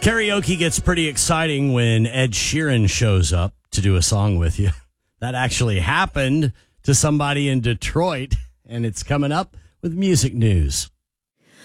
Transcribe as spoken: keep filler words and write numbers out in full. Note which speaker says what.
Speaker 1: Karaoke gets pretty exciting when Ed Sheeran shows up to do a song with you. That actually happened to somebody in Detroit, and it's coming up with music news.